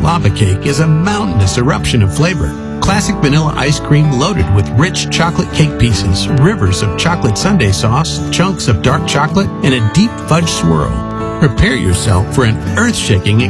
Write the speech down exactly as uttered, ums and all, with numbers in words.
lava cake is a mountainous eruption of flavor. Classic vanilla ice cream loaded with rich chocolate cake pieces, rivers of chocolate sundae sauce, chunks of dark chocolate, and a deep fudge swirl. Prepare yourself for an earth-shaking